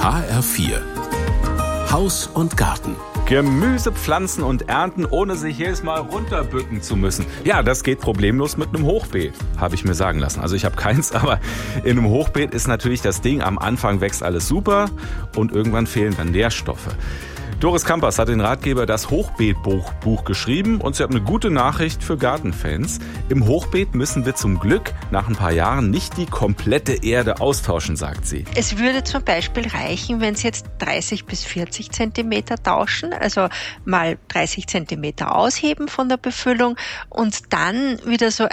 HR4 Haus und Garten. Gemüse pflanzen und ernten, ohne sich jedes Mal runterbücken zu müssen. Ja, das geht problemlos mit einem Hochbeet, habe ich mir sagen lassen. Also ich habe keins, aber in einem Hochbeet ist natürlich das Ding, am Anfang wächst alles super und irgendwann fehlen dann Nährstoffe. Doris Kampers hat den Ratgeber Das Hochbeetbuch geschrieben und sie hat eine gute Nachricht für Gartenfans. Im Hochbeet müssen wir zum Glück nach ein paar Jahren nicht die komplette Erde austauschen, sagt sie. Es würde zum Beispiel reichen, wenn Sie jetzt 30 bis 40 Zentimeter tauschen, also mal 30 Zentimeter ausheben von der Befüllung und dann wieder so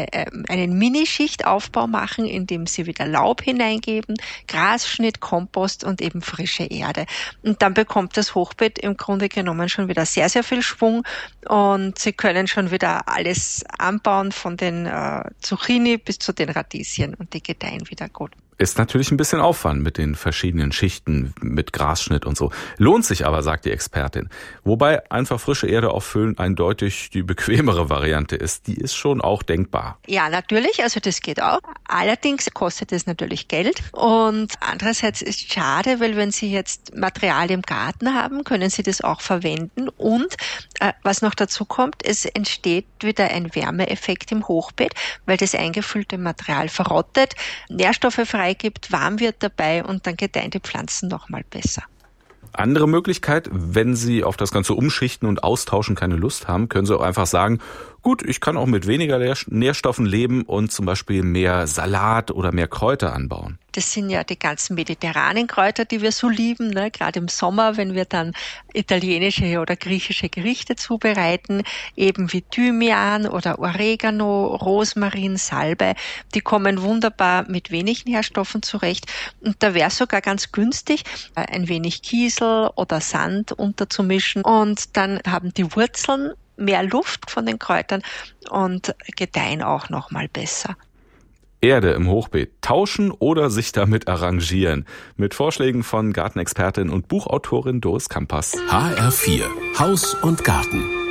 einen Minischichtaufbau machen, indem Sie wieder Laub hineingeben, Grasschnitt, Kompost und eben frische Erde. Und dann bekommt das Hochbeet im Grunde genommen schon wieder sehr, sehr viel Schwung und Sie können schon wieder alles anbauen, von den Zucchini bis zu den Radieschen und die gedeihen wieder gut. Ist natürlich ein bisschen Aufwand mit den verschiedenen Schichten, mit Grasschnitt und so. Lohnt sich aber, sagt die Expertin. Wobei einfach frische Erde auffüllen eindeutig die bequemere Variante ist. Die ist schon auch denkbar. Ja, natürlich, also das geht auch. Allerdings kostet es natürlich Geld. Und andererseits ist es schade, weil wenn Sie jetzt Material im Garten haben, können Sie das auch verwenden. Und was noch dazu kommt, es entsteht wieder ein Wärmeeffekt im Hochbeet, weil das eingefüllte Material verrottet, Nährstoffe freigibt, warm wird dabei und dann gedeihen die Pflanzen noch mal besser. Andere Möglichkeit, wenn Sie auf das ganze Umschichten und Austauschen keine Lust haben, können Sie auch einfach sagen, gut, ich kann auch mit weniger Nährstoffen leben und zum Beispiel mehr Salat oder mehr Kräuter anbauen. Das sind ja die ganzen mediterranen Kräuter, die wir so lieben, ne? Gerade im Sommer, wenn wir dann italienische oder griechische Gerichte zubereiten, eben wie Thymian oder Oregano, Rosmarin, Salbei, die kommen wunderbar mit wenig Nährstoffen zurecht. Und da wäre es sogar ganz günstig, ein wenig Kiesel oder Sand unterzumischen und dann haben die Wurzeln mehr Luft von den Kräutern und gedeihen auch noch mal besser. Erde im Hochbeet tauschen oder sich damit arrangieren. Mit Vorschlägen von Gartenexpertin und Buchautorin Doris Kampers. HR4 Haus und Garten.